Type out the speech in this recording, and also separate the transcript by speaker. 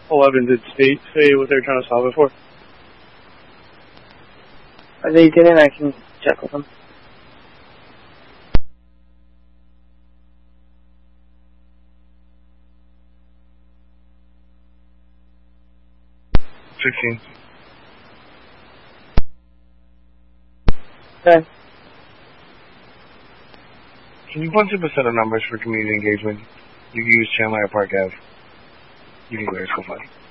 Speaker 1: 11 did say what they're trying to solve it for?
Speaker 2: They didn't. I can check with them. Okay.
Speaker 3: Can you punch up a set of numbers for community engagement? You can use Chandler at Park Ave. You can go to school, buddy.